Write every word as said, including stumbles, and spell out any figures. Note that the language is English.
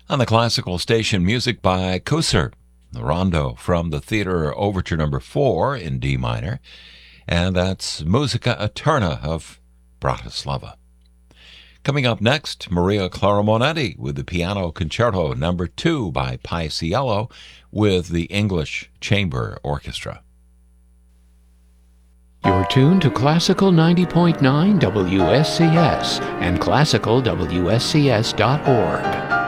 On the classical station, music by Koser, the Rondo from the Theater Overture number four in D minor, and that's Musica Eterna of Bratislava. Coming up next, Maria Clara Monetti with the Piano Concerto number two by Paisiello with the English Chamber Orchestra. You're tuned to Classical ninety point nine W S C S and classical W S C S dot org.